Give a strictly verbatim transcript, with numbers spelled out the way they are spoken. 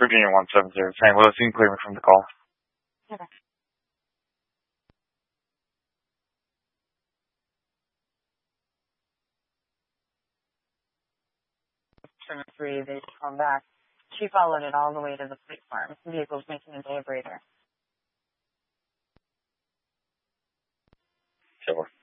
Virginia one seven zero, Saint Louis. You can clear me from the call. Okay. Seven three, they come back. She followed it all the way to the fleet farm. The vehicle's making a delivery there. Sure.